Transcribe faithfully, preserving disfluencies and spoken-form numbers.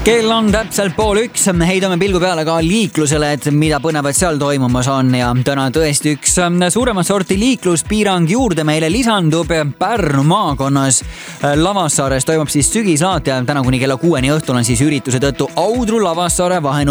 Kell on täpselt pool üks, heidame pilgu peale ka liiklusele, et mida põnevat seal toimumas on ja täna tõesti üks suuremat sorti liikluspiirang juurde meile lisandub Pärnu maakonnas. Lavassaares toimub siis sügislaat ja täna kuni kella kuueni õhtul on siis ürituse tõttu Audru Lavassaare vahe